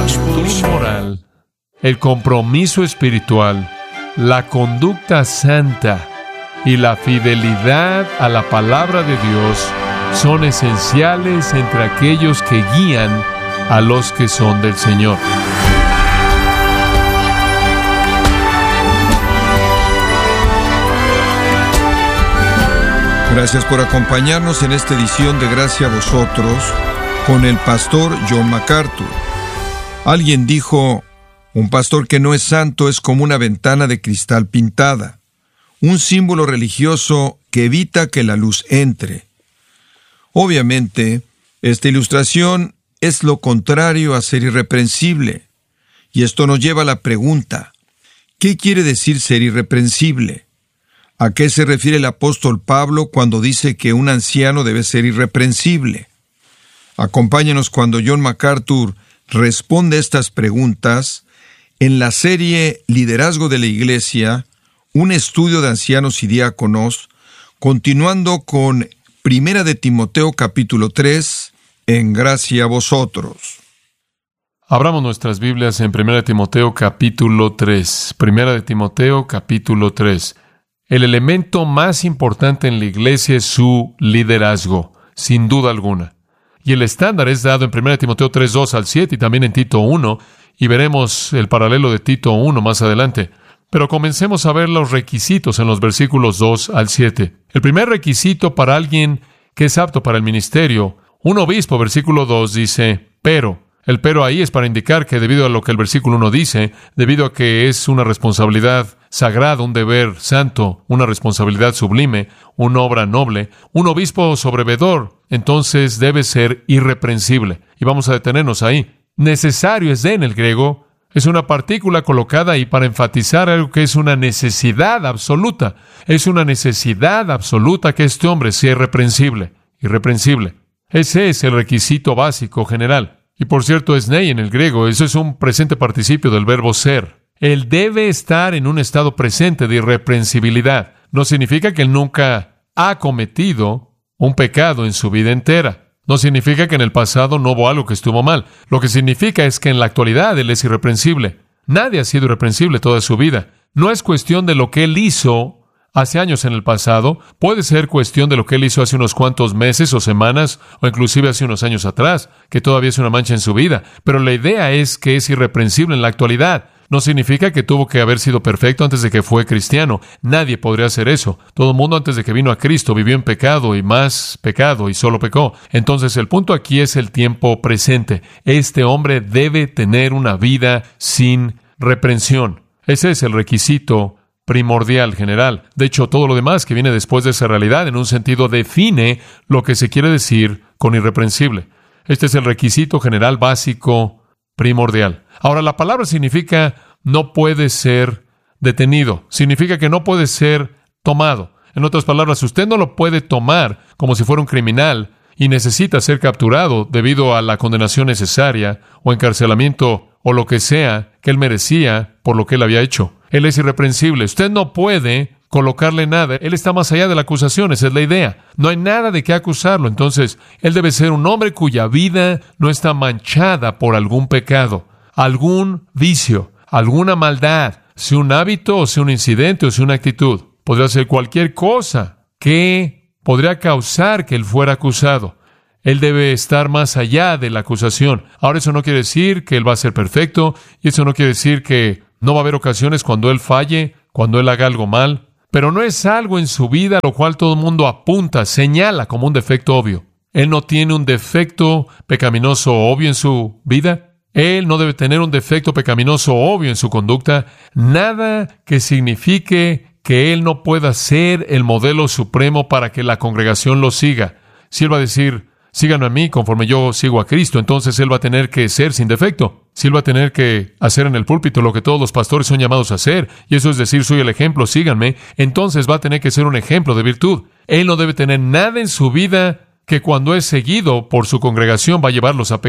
actitud moral, el compromiso espiritual, la conducta santa y la fidelidad a la palabra de Dios son esenciales entre aquellos que guían a los que son del Señor. Gracias por acompañarnos en esta edición de Gracia a Vosotros con el pastor John MacArthur. Alguien dijo: un pastor que no es santo es como una ventana de cristal pintada, un símbolo religioso que evita que la luz entre. Obviamente, esta ilustración es lo contrario a ser irreprensible. Y esto nos lleva a la pregunta: ¿qué quiere decir ser irreprensible? ¿A qué se refiere el apóstol Pablo cuando dice que un anciano debe ser irreprensible? Acompáñenos cuando John MacArthur responde estas preguntas en la serie Liderazgo de la Iglesia, un estudio de ancianos y diáconos, continuando con 1 de Timoteo capítulo 3, en Gracia a Vosotros. Abramos nuestras Biblias en 1 de Timoteo capítulo 3. 1 de Timoteo capítulo 3. El elemento más importante en la iglesia es su liderazgo, sin duda alguna. Y el estándar es dado en 1 Timoteo 3, 2 al 7 y también en Tito 1, y veremos el paralelo de Tito 1 más adelante. Pero comencemos a ver los requisitos en los versículos 2 al 7. El primer requisito para alguien que es apto para el ministerio, un obispo, versículo 2, dice, pero. El pero ahí es para indicar que debido a lo que el versículo 1 dice, debido a que es una responsabilidad sagrada, un deber santo, una responsabilidad sublime, una obra noble, un obispo sobrevedor, entonces debe ser irreprensible. Y vamos a detenernos ahí. Necesario es en el griego, es una partícula colocada ahí para enfatizar algo que es una necesidad absoluta. Es una necesidad absoluta que este hombre sea irreprensible. Irreprensible. Ese es el requisito básico general. Y por cierto, esnei en el griego, eso es un presente participio del verbo ser. Él debe estar en un estado presente de irreprensibilidad. No significa que él nunca ha cometido un pecado en su vida entera. No significa que en el pasado no hubo algo que estuvo mal. Lo que significa es que en la actualidad él es irreprensible. Nadie ha sido irreprensible toda su vida. No es cuestión de lo que él hizo hace años en el pasado, puede ser cuestión de lo que él hizo hace unos cuantos meses o semanas, o inclusive hace unos años atrás, que todavía es una mancha en su vida. Pero la idea es que es irreprensible en la actualidad. No significa que tuvo que haber sido perfecto antes de que fue cristiano. Nadie podría hacer eso. Todo el mundo antes de que vino a Cristo vivió en pecado y más pecado y solo pecó. Entonces el punto aquí es el tiempo presente. Este hombre debe tener una vida sin reprensión. Ese es el requisito primordial, general. De hecho, todo lo demás que viene después de esa realidad, en un sentido, define lo que se quiere decir con irreprensible. Este es el requisito general básico primordial. Ahora, la palabra significa no puede ser detenido. Significa que no puede ser tomado. En otras palabras, usted no lo puede tomar como si fuera un criminal y necesita ser capturado debido a la condenación necesaria o encarcelamiento o lo que sea que él merecía por lo que él había hecho. Él es irreprensible. Usted no puede colocarle nada. Él está más allá de la acusación. Esa es la idea. No hay nada de qué acusarlo. Entonces, él debe ser un hombre cuya vida no está manchada por algún pecado, algún vicio, alguna maldad, sea un hábito o sea un incidente o sea una actitud. Podría ser cualquier cosa que podría causar que él fuera acusado. Él debe estar más allá de la acusación. Ahora, eso no quiere decir que él va a ser perfecto, y eso no quiere decir que no va a haber ocasiones cuando él falle, cuando él haga algo mal, pero no es algo en su vida a lo cual todo el mundo apunta, señala como un defecto obvio. Él no tiene un defecto pecaminoso obvio en su vida. Él no debe tener un defecto pecaminoso obvio en su conducta. Nada que signifique que él no pueda ser el modelo supremo para que la congregación lo siga. Si él va a decir, síganme a mí conforme yo sigo a Cristo, entonces él va a tener que ser sin defecto. Si él va a tener que hacer en el púlpito lo que todos los pastores son llamados a hacer, y eso es decir, soy el ejemplo, síganme, entonces va a tener que ser un ejemplo de virtud. Él no debe tener nada en su vida que cuando es seguido por su congregación va a llevarlos a pecar.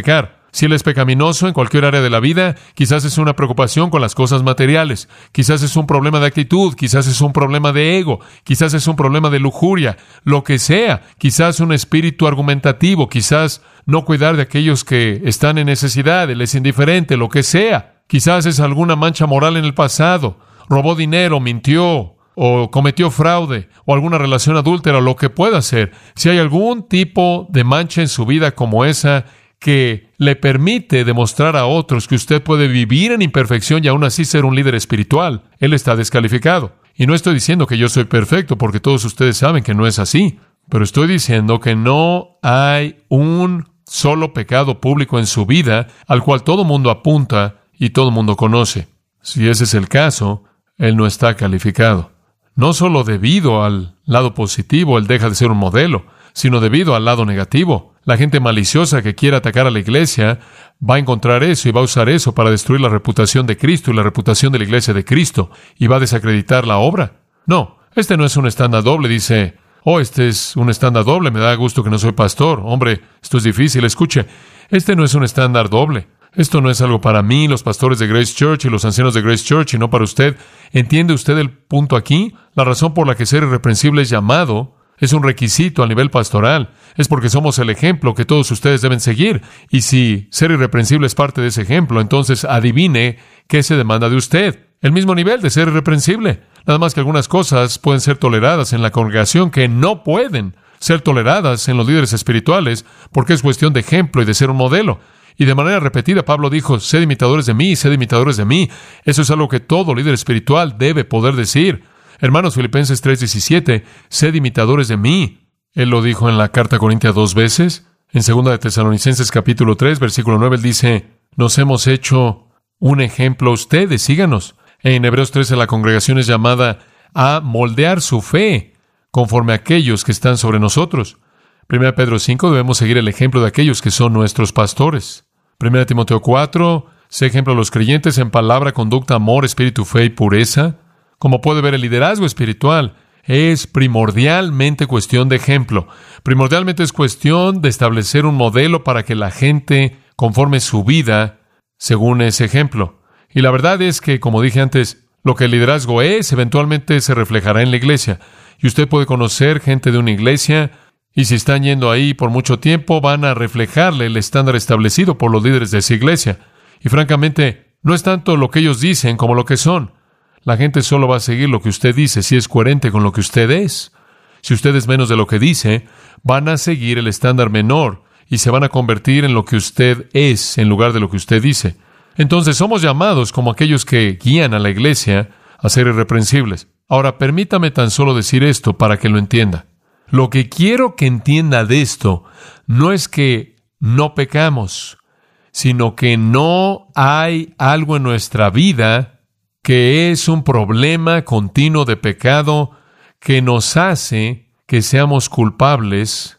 Si él es pecaminoso en cualquier área de la vida, quizás es una preocupación con las cosas materiales, quizás es un problema de actitud, quizás es un problema de ego, quizás es un problema de lujuria, lo que sea, quizás un espíritu argumentativo, quizás no cuidar de aquellos que están en necesidad, él es indiferente, lo que sea, quizás es alguna mancha moral en el pasado, robó dinero, mintió, o cometió fraude, o alguna relación adúltera, o lo que pueda ser. Si hay algún tipo de mancha en su vida como esa, que le permite demostrar a otros que usted puede vivir en imperfección y aún así ser un líder espiritual, él está descalificado. Y no estoy diciendo que yo soy perfecto, porque todos ustedes saben que no es así, pero estoy diciendo que no hay un solo pecado público en su vida al cual todo mundo apunta y todo mundo conoce. Si ese es el caso, él no está calificado. No solo debido al lado positivo, él deja de ser un modelo, sino debido al lado negativo. La gente maliciosa que quiere atacar a la iglesia va a encontrar eso y va a usar eso para destruir la reputación de Cristo y la reputación de la iglesia de Cristo, y va a desacreditar la obra. No, este no es un estándar doble, dice, este es un estándar doble, me da gusto que no soy pastor. Hombre, esto es difícil, escuche, este no es un estándar doble. Esto no es algo para mí, los pastores de Grace Church y los ancianos de Grace Church, y no para usted. ¿Entiende usted el punto aquí? La razón por la que ser irreprensible es llamado es un requisito a nivel pastoral. Es porque somos el ejemplo que todos ustedes deben seguir. Y si ser irreprensible es parte de ese ejemplo, entonces adivine qué se demanda de usted. El mismo nivel de ser irreprensible. Nada más que algunas cosas pueden ser toleradas en la congregación que no pueden ser toleradas en los líderes espirituales, porque es cuestión de ejemplo y de ser un modelo. Y de manera repetida Pablo dijo, sed imitadores de mí, sed imitadores de mí. Eso es algo que todo líder espiritual debe poder decir. Hermanos, Filipenses 3:17, sed imitadores de mí. Él lo dijo en la carta a Corintios 2 veces. En 2 de Tesalonicenses capítulo 3, versículo 9, él dice, nos hemos hecho un ejemplo a ustedes, síganos. En Hebreos 13 la congregación es llamada a moldear su fe conforme a aquellos que están sobre nosotros. 1 Pedro 5, debemos seguir el ejemplo de aquellos que son nuestros pastores. 1 Timoteo 4, sé ejemplo a los creyentes en palabra, conducta, amor, espíritu, fe y pureza. Como puede ver, el liderazgo espiritual es primordialmente cuestión de ejemplo. Primordialmente es cuestión de establecer un modelo para que la gente conforme su vida según ese ejemplo. Y la verdad es que, como dije antes, lo que el liderazgo es, eventualmente se reflejará en la iglesia. Y usted puede conocer gente de una iglesia, y si están yendo ahí por mucho tiempo, van a reflejarle el estándar establecido por los líderes de esa iglesia. Y francamente, no es tanto lo que ellos dicen como lo que son. La gente solo va a seguir lo que usted dice si es coherente con lo que usted es. Si usted es menos de lo que dice, van a seguir el estándar menor y se van a convertir en lo que usted es en lugar de lo que usted dice. Entonces somos llamados como aquellos que guían a la iglesia a ser irreprensibles. Ahora, permítame tan solo decir esto para que lo entienda. Lo que quiero que entienda de esto no es que no pecamos, sino que no hay algo en nuestra vida que es un problema continuo de pecado que nos hace que seamos culpables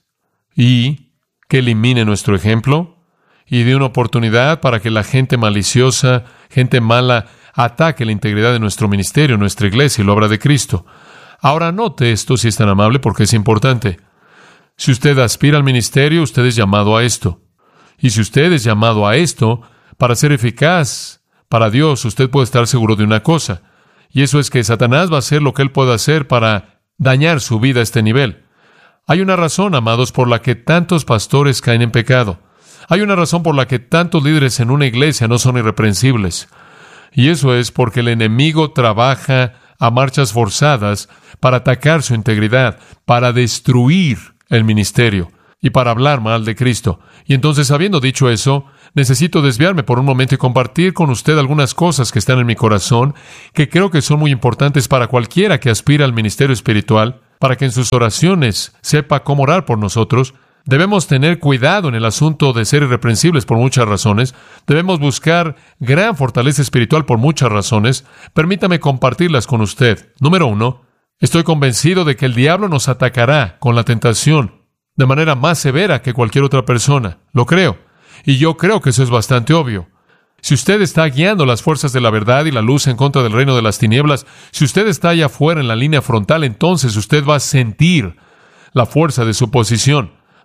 y que elimine nuestro ejemplo y dé una oportunidad para que la gente maliciosa, gente mala, ataque la integridad de nuestro ministerio, nuestra iglesia y la obra de Cristo. Ahora note esto si es tan amable porque es importante. Si usted aspira al ministerio, usted es llamado a esto. Y si usted es llamado a esto, para ser eficaz para Dios, usted puede estar seguro de una cosa, y eso es que Satanás va a hacer lo que él pueda hacer para dañar su vida a este nivel. Hay una razón, amados, por la que tantos pastores caen en pecado. Hay una razón por la que tantos líderes en una iglesia no son irreprensibles. Y eso es porque el enemigo trabaja a marchas forzadas para atacar su integridad, para destruir el ministerio y para hablar mal de Cristo. Y entonces, habiendo dicho eso, necesito desviarme por un momento y compartir con usted algunas cosas que están en mi corazón, que creo que son muy importantes para cualquiera que aspira al ministerio espiritual, para que en sus oraciones sepa cómo orar por nosotros. Debemos tener cuidado en el asunto de ser irreprensibles por muchas razones. Debemos buscar gran fortaleza espiritual por muchas razones. Permítame compartirlas con usted. Número 1, estoy convencido de que el diablo nos atacará con la tentación de manera más severa que cualquier otra persona. Lo creo. Y yo creo que eso es bastante obvio. Si usted está guiando las fuerzas de la verdad y la luz en contra del reino de las tinieblas, si usted está allá afuera en la línea frontal, entonces usted va a sentir la fuerza de su posición.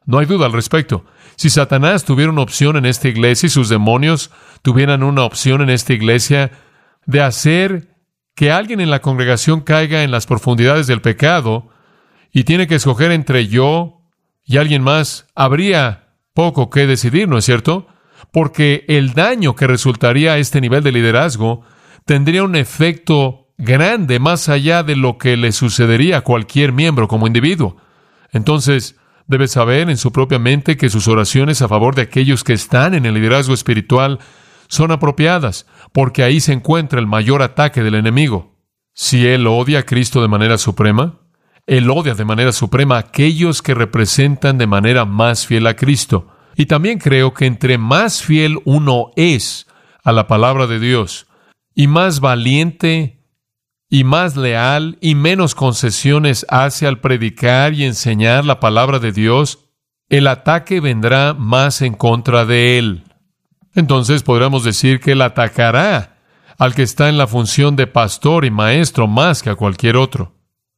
No hay duda al respecto. Si Satanás tuviera una opción en esta iglesia y sus demonios tuvieran una opción en esta iglesia de hacer que alguien en la congregación caiga en las profundidades del pecado y tiene que escoger entre yo y alguien más, habría poco que decidir, ¿no es cierto? Porque el daño que resultaría a este nivel de liderazgo tendría un efecto grande más allá de lo que le sucedería a cualquier miembro como individuo. Entonces, debe saber en su propia mente que sus oraciones a favor de aquellos que están en el liderazgo espiritual son apropiadas, porque ahí se encuentra el mayor ataque del enemigo. Si él odia a Cristo de manera suprema, él odia de manera suprema a aquellos que representan de manera más fiel a Cristo. Y también creo que entre más fiel uno es a la palabra de Dios, y más valiente, y más leal, y menos concesiones hace al predicar y enseñar la palabra de Dios, el ataque vendrá más en contra de él. Entonces podríamos decir que él atacará al que está en la función de pastor y maestro más que a cualquier otro.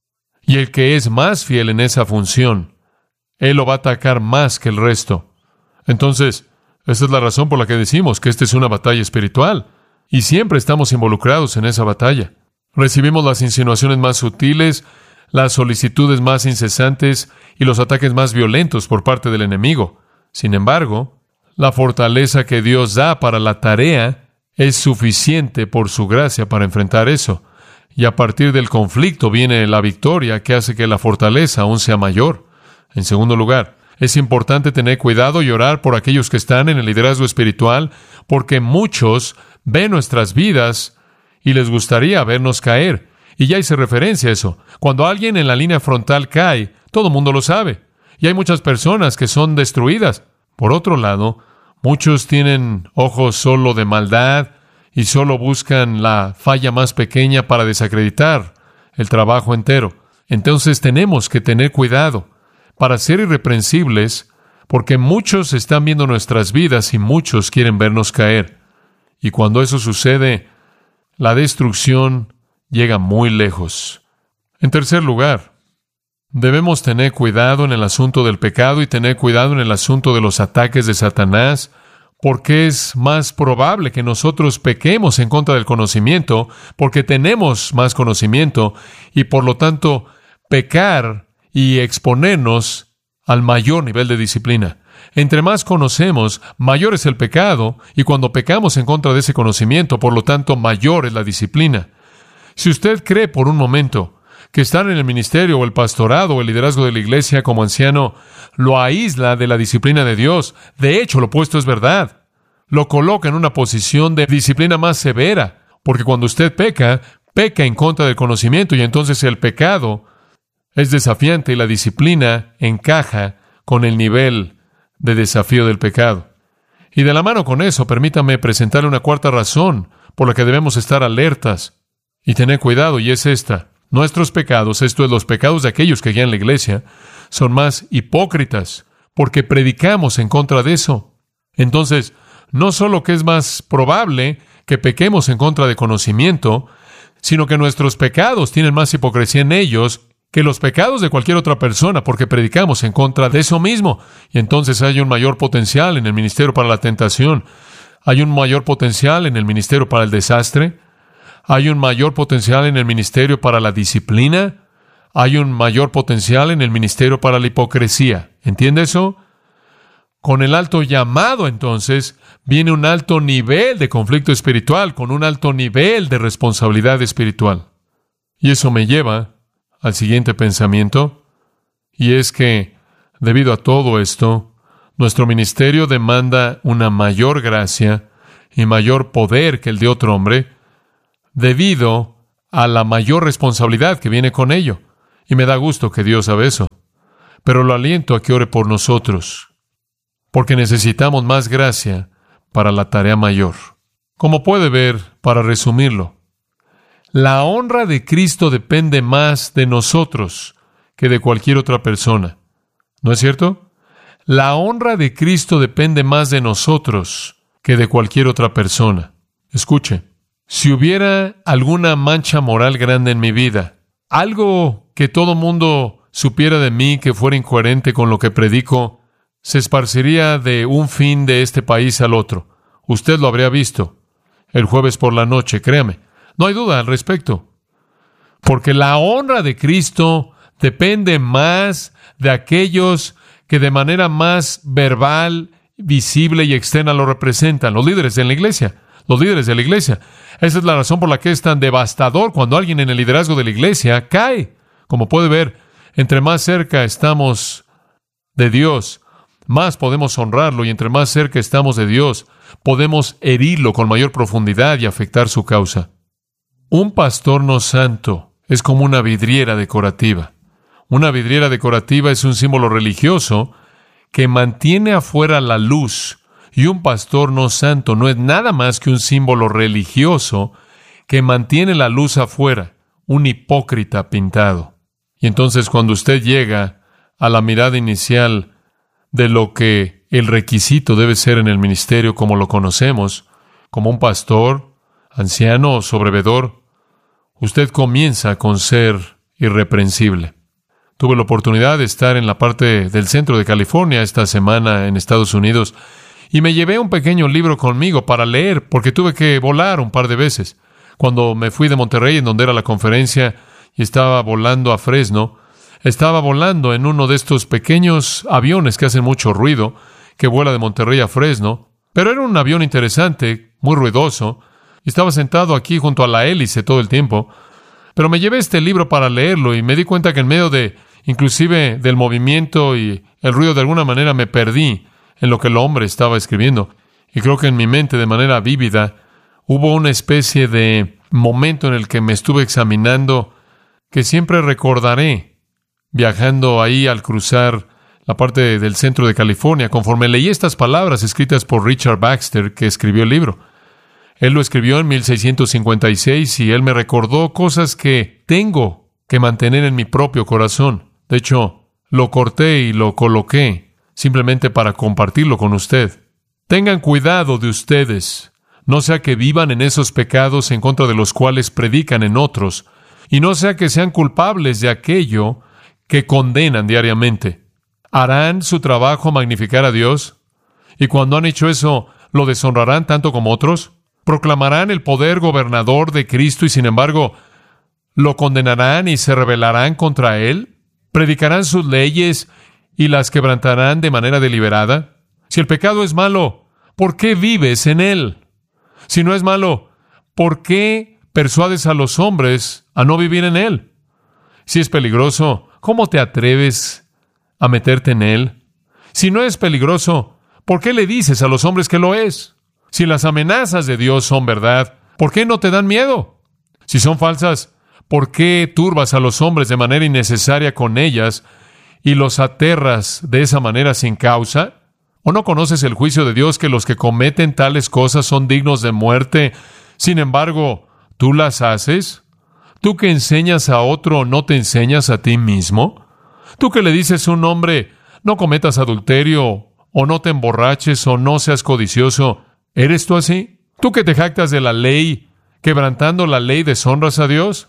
Y el que es más fiel en esa función, él lo va a atacar más que el resto. Entonces, esa es la razón por la que decimos que esta es una batalla espiritual, y siempre estamos involucrados en esa batalla. Recibimos las insinuaciones más sutiles, las solicitudes más incesantes y los ataques más violentos por parte del enemigo. Sin embargo, la fortaleza que Dios da para la tarea es suficiente por su gracia para enfrentar eso. Y a partir del conflicto viene la victoria que hace que la fortaleza aún sea mayor. En segundo lugar, es importante tener cuidado y orar por aquellos que están en el liderazgo espiritual, porque muchos ven nuestras vidas y les gustaría vernos caer. Y ya hice referencia a eso. Cuando alguien en la línea frontal cae, todo el mundo lo sabe. Y hay muchas personas que son destruidas. Por otro lado, muchos tienen ojos solo de maldad y solo buscan la falla más pequeña para desacreditar el trabajo entero. Entonces tenemos que tener cuidado para ser irreprensibles, porque muchos están viendo nuestras vidas y muchos quieren vernos caer. Y cuando eso sucede, la destrucción llega muy lejos. En tercer lugar, debemos tener cuidado en el asunto del pecado y tener cuidado en el asunto de los ataques de Satanás, porque es más probable que nosotros pequemos en contra del conocimiento, porque tenemos más conocimiento, y por lo tanto, pecar y exponernos al mayor nivel de disciplina. Entre más conocemos, mayor es el pecado, y cuando pecamos en contra de ese conocimiento, por lo tanto, mayor es la disciplina. Si usted cree por un momento que estar en el ministerio o el pastorado o el liderazgo de la iglesia como anciano lo aísla de la disciplina de Dios, de hecho, lo opuesto es verdad. Lo coloca en una posición de disciplina más severa, porque cuando usted peca, peca en contra del conocimiento, y entonces el pecado es desafiante y la disciplina encaja con el nivel de desafío del pecado. Y de la mano con eso, permítame presentarle una cuarta razón por la que debemos estar alertas y tener cuidado, y es esta. Nuestros pecados, esto es, los pecados de aquellos que guían la iglesia, son más hipócritas, porque predicamos en contra de eso. Entonces, no solo que es más probable que pequemos en contra de conocimiento, sino que nuestros pecados tienen más hipocresía en ellos que los pecados de cualquier otra persona, porque predicamos en contra de eso mismo. Y entonces hay un mayor potencial en el ministerio para la tentación, hay un mayor potencial en el ministerio para el desastre, hay un mayor potencial en el ministerio para la disciplina, hay un mayor potencial en el ministerio para la hipocresía. ¿Entiende eso? Con el alto llamado, entonces, viene un alto nivel de conflicto espiritual, con un alto nivel de responsabilidad espiritual. Y eso me lleva al siguiente pensamiento, y es que, debido a todo esto, nuestro ministerio demanda una mayor gracia y mayor poder que el de otro hombre, debido a la mayor responsabilidad que viene con ello. Y me da gusto que Dios sabe eso. Pero lo aliento a que ore por nosotros, porque necesitamos más gracia para la tarea mayor. Como puede ver, para resumirlo, la honra de Cristo depende más de nosotros que de cualquier otra persona. ¿No es cierto? La honra de Cristo depende más de nosotros que de cualquier otra persona. Escuche, si hubiera alguna mancha moral grande en mi vida, algo que todo mundo supiera de mí que fuera incoherente con lo que predico, se esparciría de un fin de este país al otro. Usted lo habría visto el jueves por la noche, créame. No hay duda al respecto. Porque la honra de Cristo depende más de aquellos que de manera más verbal, visible y externa lo representan, los líderes de la iglesia. Los líderes de la iglesia. Esa es la razón por la que es tan devastador cuando alguien en el liderazgo de la iglesia cae. Como puede ver, entre más cerca estamos de Dios, más podemos honrarlo, y entre más cerca estamos de Dios, podemos herirlo con mayor profundidad y afectar su causa. Un pastor no santo es como una vidriera decorativa. Una vidriera decorativa es un símbolo religioso que mantiene afuera la luz. Y un pastor no santo no es nada más que un símbolo religioso que mantiene la luz afuera, un hipócrita pintado. Y entonces cuando usted llega a la mirada inicial de lo que el requisito debe ser en el ministerio como lo conocemos, como un pastor, anciano o sobrevedor, usted comienza con ser irreprensible. Tuve la oportunidad de estar en la parte del centro de California esta semana en Estados Unidos, y me llevé un pequeño libro conmigo para leer, porque tuve que volar un par de veces. Cuando me fui de Monterrey, en donde era la conferencia, y estaba volando a Fresno, estaba volando en uno de estos pequeños aviones que hacen mucho ruido, que vuela de Monterrey a Fresno. Pero era un avión interesante, muy ruidoso, y estaba sentado aquí junto a la hélice todo el tiempo. Pero me llevé este libro para leerlo, y me di cuenta que en medio de, inclusive del movimiento y el ruido, de alguna manera me perdí en lo que el hombre estaba escribiendo. Y creo que en mi mente, de manera vívida, hubo una especie de momento en el que me estuve examinando que siempre recordaré, viajando ahí al cruzar la parte del centro de California, conforme leí estas palabras escritas por Richard Baxter, que escribió el libro. Él lo escribió en 1656 y él me recordó cosas que tengo que mantener en mi propio corazón. De hecho, lo corté y lo coloqué simplemente para compartirlo con usted. Tengan cuidado de ustedes, no sea que vivan en esos pecados en contra de los cuales predican en otros, y no sea que sean culpables de aquello que condenan diariamente. ¿Harán su trabajo magnificar a Dios? Y cuando han hecho eso, ¿lo deshonrarán tanto como otros? ¿Proclamarán el poder gobernador de Cristo y sin embargo lo condenarán y se rebelarán contra Él? ¿Predicarán sus leyes y las quebrantarán de manera deliberada? Si el pecado es malo, ¿por qué vives en él? Si no es malo, ¿por qué persuades a los hombres a no vivir en él? Si es peligroso, ¿cómo te atreves a meterte en él? Si no es peligroso, ¿por qué le dices a los hombres que lo es? Si las amenazas de Dios son verdad, ¿por qué no te dan miedo? Si son falsas, ¿por qué turbas a los hombres de manera innecesaria con ellas y los aterras de esa manera sin causa? ¿O no conoces el juicio de Dios, que los que cometen tales cosas son dignos de muerte? Sin embargo, ¿tú las haces? ¿Tú que enseñas a otro, no te enseñas a ti mismo? ¿Tú que le dices a un hombre, no cometas adulterio, o no te emborraches, o no seas codicioso, ¿eres tú así? ¿Tú que te jactas de la ley, quebrantando la ley, deshonras a Dios?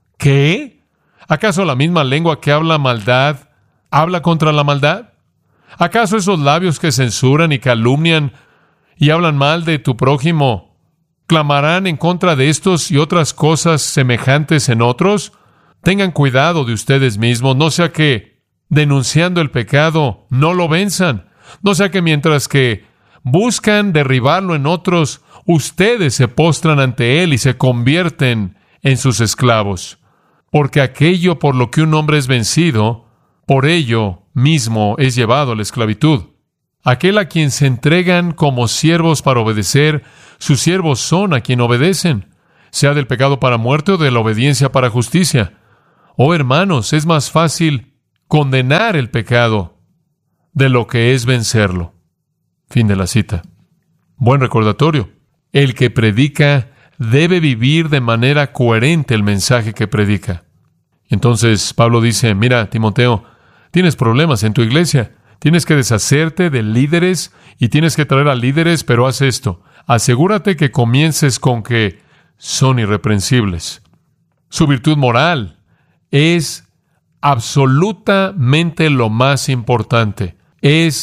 ¿Qué? ¿Acaso la misma lengua que habla maldad habla contra la maldad? ¿Acaso esos labios que censuran y calumnian y hablan mal de tu prójimo clamarán en contra de estos y otras cosas semejantes en otros? Tengan cuidado de ustedes mismos, no sea que, denunciando el pecado, no lo venzan. No sea que mientras que buscan derribarlo en otros, ustedes se postran ante él y se convierten en sus esclavos. Porque aquello por lo que un hombre es vencido, por ello mismo es llevado a la esclavitud. Aquel a quien se entregan como siervos para obedecer, sus siervos son a quien obedecen, sea del pecado para muerte o de la obediencia para justicia. Oh hermanos, es más fácil condenar el pecado de lo que es vencerlo. Fin de la cita. Buen recordatorio. El que predica debe vivir de manera coherente el mensaje que predica. Entonces Pablo dice, mira, Timoteo, tienes problemas en tu iglesia. Tienes que deshacerte de líderes y tienes que traer a líderes, pero haz esto. Asegúrate que comiences con que son irreprensibles. Su virtud moral es absolutamente lo más importante. Es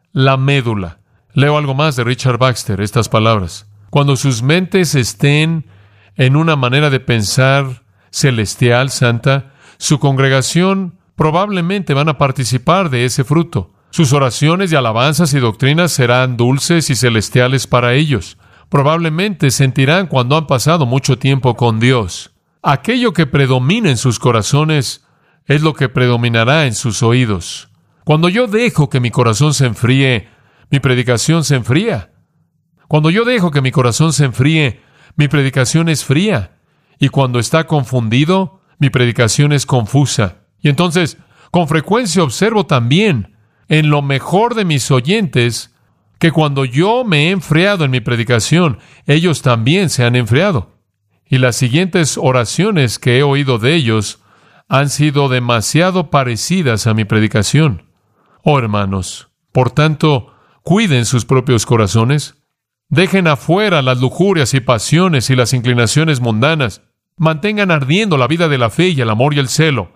la médula. Leo algo más de Richard Baxter, estas palabras. Cuando sus mentes estén en una manera de pensar celestial, santa, su congregación probablemente van a participar de ese fruto. Sus oraciones y alabanzas y doctrinas serán dulces y celestiales para ellos. Probablemente sentirán cuando han pasado mucho tiempo con Dios. Aquello que predomina en sus corazones es lo que predominará en sus oídos. Cuando yo dejo que mi corazón se enfríe, mi predicación se enfría. Cuando yo dejo que mi corazón se enfríe, mi predicación es fría. Y cuando está confundido, mi predicación es confusa. Y entonces, con frecuencia observo también en lo mejor de mis oyentes que cuando yo me he enfriado en mi predicación, ellos también se han enfriado. Y las siguientes oraciones que he oído de ellos han sido demasiado parecidas a mi predicación. Oh, hermanos, por tanto, cuiden sus propios corazones. Dejen afuera las lujurias y pasiones y las inclinaciones mundanas. Mantengan ardiendo la vida de la fe y el amor y el celo.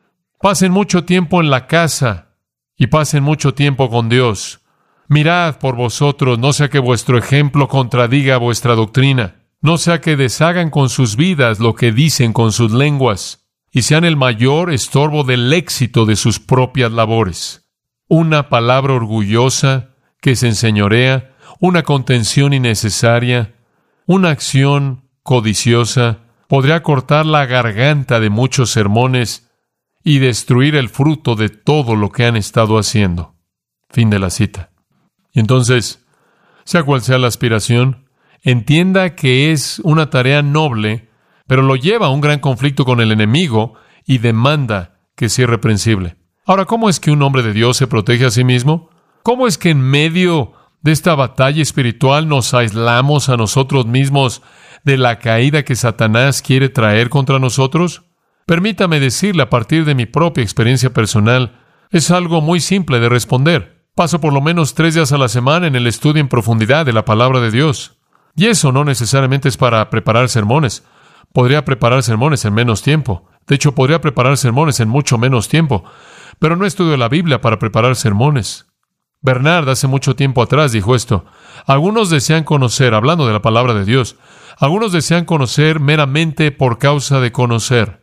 Pasen mucho tiempo en la casa y pasen mucho tiempo con Dios. Mirad por vosotros, no sea que vuestro ejemplo contradiga vuestra doctrina. No sea que deshagan con sus vidas lo que dicen con sus lenguas y sean el mayor estorbo del éxito de sus propias labores. Una palabra orgullosa que se enseñorea, una contención innecesaria, una acción codiciosa podría cortar la garganta de muchos sermones y destruir el fruto de todo lo que han estado haciendo. Fin de la cita. Y entonces, sea cual sea la aspiración, entienda que es una tarea noble, pero lo lleva a un gran conflicto con el enemigo y demanda que sea irreprensible. Ahora, ¿cómo es que un hombre de Dios se protege a sí mismo? ¿Cómo es que en medio de esta batalla espiritual nos aislamos a nosotros mismos de la caída que Satanás quiere traer contra nosotros? Permítame decirle a partir de mi propia experiencia personal, es algo muy simple de responder. Paso por lo menos 3 días a la semana en el estudio en profundidad de la palabra de Dios. Y eso no necesariamente es para preparar sermones. Podría preparar sermones en menos tiempo. De hecho, podría preparar sermones en mucho menos tiempo. Pero no estudio la Biblia para preparar sermones. Bernard hace mucho tiempo atrás dijo esto. Algunos desean conocer, hablando de la palabra de Dios, algunos desean conocer meramente por causa de conocer.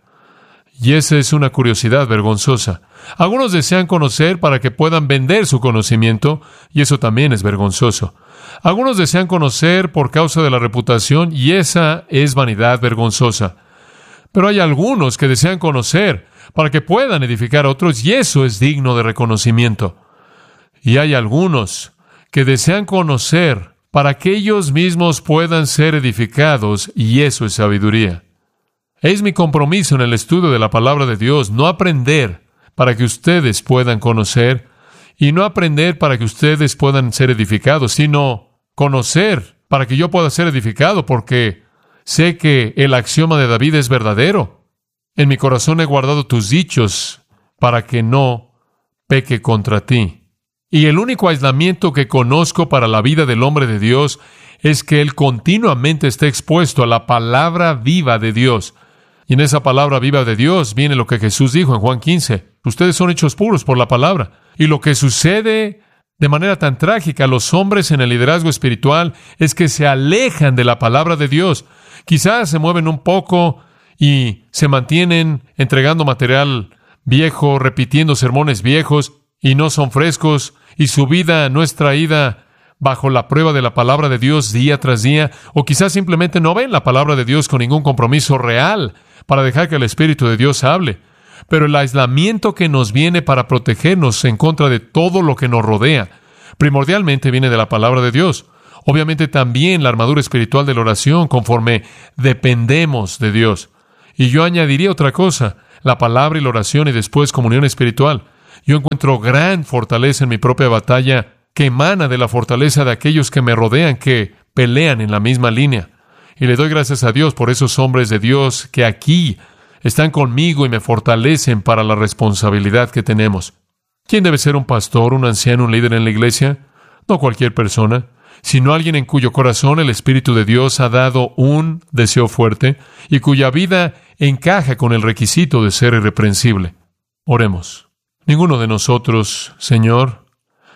Y esa es una curiosidad vergonzosa. Algunos desean conocer para que puedan vender su conocimiento, y eso también es vergonzoso. Algunos desean conocer por causa de la reputación, y esa es vanidad vergonzosa. Pero hay algunos que desean conocer para que puedan edificar a otros, y eso es digno de reconocimiento. Y hay algunos que desean conocer para que ellos mismos puedan ser edificados, y eso es sabiduría. Es mi compromiso en el estudio de la palabra de Dios no aprender para que ustedes puedan conocer y no aprender para que ustedes puedan ser edificados, sino conocer para que yo pueda ser edificado, porque sé que el axioma de David es verdadero. En mi corazón he guardado tus dichos para que no peque contra ti. Y el único aislamiento que conozco para la vida del hombre de Dios es que él continuamente está expuesto a la palabra viva de Dios. Y en esa palabra viva de Dios viene lo que Jesús dijo en Juan 15. Ustedes son hechos puros por la palabra. Y lo que sucede de manera tan trágica a los hombres en el liderazgo espiritual es que se alejan de la palabra de Dios. Quizás se mueven un poco y se mantienen entregando material viejo, repitiendo sermones viejos y no son frescos, y su vida no es traída bajo la prueba de la palabra de Dios día tras día, o quizás simplemente no ven la palabra de Dios con ningún compromiso real para dejar que el Espíritu de Dios hable. Pero el aislamiento que nos viene para protegernos en contra de todo lo que nos rodea, primordialmente viene de la palabra de Dios. Obviamente también la armadura espiritual de la oración, conforme dependemos de Dios. Y yo añadiría otra cosa, la palabra y la oración y después comunión espiritual. Yo encuentro gran fortaleza en mi propia batalla que emana de la fortaleza de aquellos que me rodean, que pelean en la misma línea. Y le doy gracias a Dios por esos hombres de Dios que aquí están conmigo y me fortalecen para la responsabilidad que tenemos. ¿Quién debe ser un pastor, un anciano, un líder en la iglesia? No cualquier persona, sino alguien en cuyo corazón el Espíritu de Dios ha dado un deseo fuerte y cuya vida encaja con el requisito de ser irreprensible. Oremos. Ninguno de nosotros, Señor,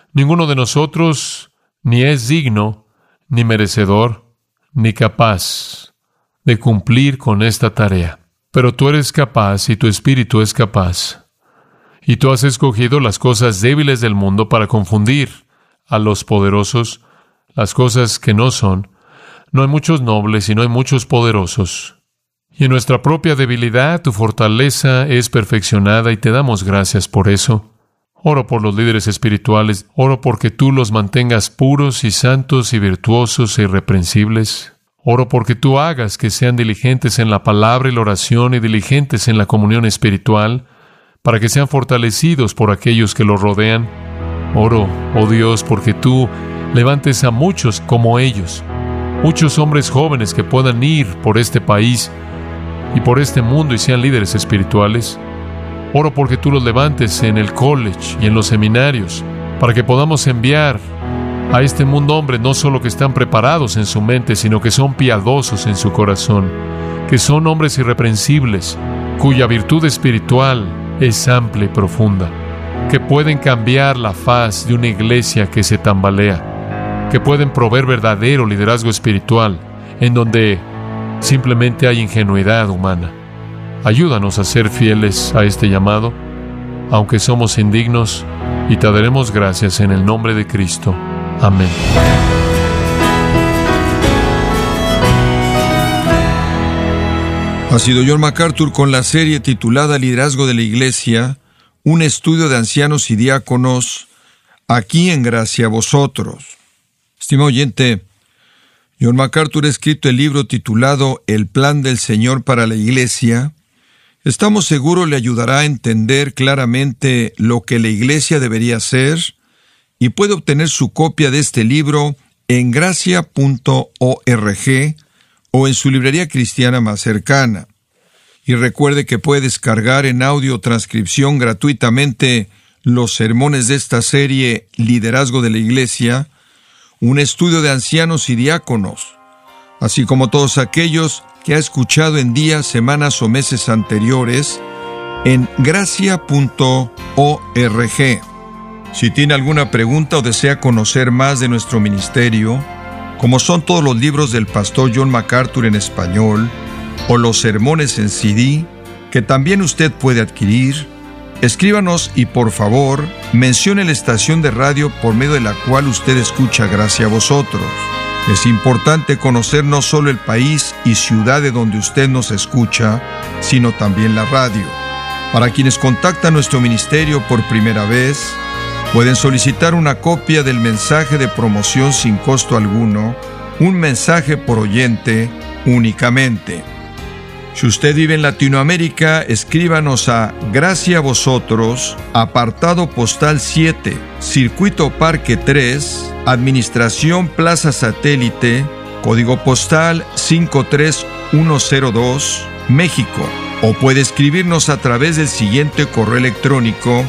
Ninguno de nosotros ni es digno, ni merecedor, ni capaz de cumplir con esta tarea. Pero tú eres capaz y tu espíritu es capaz. Y tú has escogido las cosas débiles del mundo para confundir a los poderosos, las cosas que no son. No hay muchos nobles y no hay muchos poderosos. Y en nuestra propia debilidad, tu fortaleza es perfeccionada y te damos gracias por eso. Oro por los líderes espirituales, oro porque tú los mantengas puros y santos y virtuosos e irreprensibles. Oro porque tú hagas que sean diligentes en la palabra y la oración y diligentes en la comunión espiritual, para que sean fortalecidos por aquellos que los rodean. Oro, oh Dios, porque tú levantes a muchos como ellos, muchos hombres jóvenes que puedan ir por este país y por este mundo y sean líderes espirituales. Oro porque tú los levantes en el college y en los seminarios, para que podamos enviar a este mundo hombres no solo que están preparados en su mente, sino que son piadosos en su corazón, que son hombres irreprensibles, cuya virtud espiritual es amplia y profunda, que pueden cambiar la faz de una iglesia que se tambalea, que pueden proveer verdadero liderazgo espiritual, en donde simplemente hay ingenuidad humana. Ayúdanos a ser fieles a este llamado, aunque somos indignos, y te daremos gracias en el nombre de Cristo. Amén. Ha sido John MacArthur con la serie titulada Liderazgo de la Iglesia, un estudio de ancianos y diáconos, aquí en Gracia a Vosotros. Estimado oyente, John MacArthur ha escrito el libro titulado El Plan del Señor para la Iglesia. Estamos seguros le ayudará a entender claramente lo que la Iglesia debería ser, y puede obtener su copia de este libro en gracia.org o en su librería cristiana más cercana. Y recuerde que puede descargar en audio o transcripción gratuitamente los sermones de esta serie Liderazgo de la Iglesia, un estudio de ancianos y diáconos, así como todos aquellos que ha escuchado en días, semanas o meses anteriores en gracia.org. Si tiene alguna pregunta o desea conocer más de nuestro ministerio, como son todos los libros del pastor John MacArthur en español, o los sermones en CD, que también usted puede adquirir, escríbanos y por favor, mencione la estación de radio por medio de la cual usted escucha Gracia a Vosotros. Es importante conocer no solo el país y ciudad de donde usted nos escucha, sino también la radio. Para quienes contactan nuestro ministerio por primera vez, pueden solicitar una copia del mensaje de promoción sin costo alguno, un mensaje por oyente únicamente. Si usted vive en Latinoamérica, escríbanos a Gracia a Vosotros, apartado postal 7, Circuito Parque 3, Administración Plaza Satélite, código postal 53102, México. O puede escribirnos a través del siguiente correo electrónico: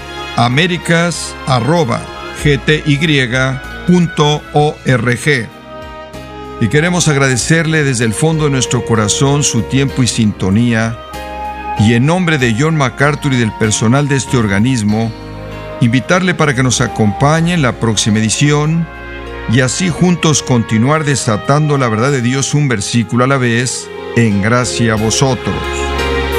americas@gty.org. Y queremos agradecerle desde el fondo de nuestro corazón su tiempo y sintonía, y en nombre de John MacArthur y del personal de este organismo, invitarle para que nos acompañe en la próxima edición, y así juntos continuar desatando la verdad de Dios un versículo a la vez, en Gracia a Vosotros.